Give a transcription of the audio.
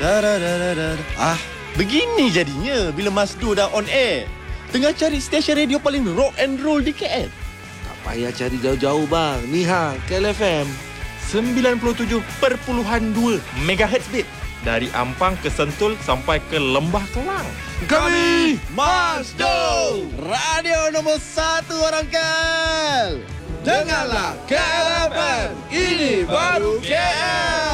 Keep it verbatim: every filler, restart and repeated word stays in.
Ah, begini jadinya bila Masdo dah on air. Tengah cari stesen radio paling rock and roll di K L. Tak payah cari jauh-jauh bang. Ni ha, K L F M. sembilan puluh tujuh perpuluhan dua megahertz bit. Dari Ampang ke Sentul sampai ke Lembah Kelang. Kami Masdo, radio nombor satu orang K L. Dengarlah K L F M. Ini baru K L.